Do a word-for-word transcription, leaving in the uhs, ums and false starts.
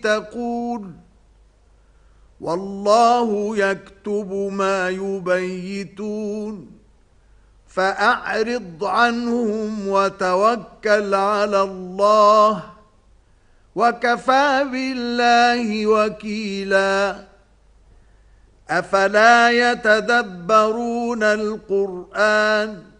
تقول والله يكتب ما يبيتون فأعرض عنهم وتوكل على الله وكفى بالله وكيلا أفلا يتدبرون القرآن